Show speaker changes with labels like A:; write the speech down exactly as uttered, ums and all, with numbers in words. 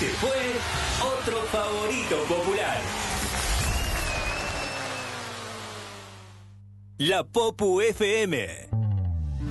A: Se fue otro favorito popular. La Popu F M.